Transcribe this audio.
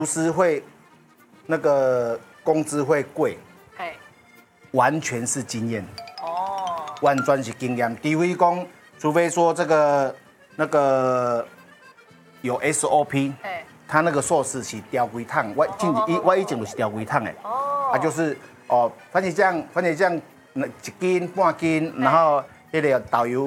厨师会那个工资会贵， 哎， 完全是经验， 哦， 完全是经验。除非讲，除非说这个那个有 SOP， 哎， 他那个寿司是雕龟烫，我以前就是雕龟烫的， 哦， 啊就是番茄酱那1斤半斤，然后那个导游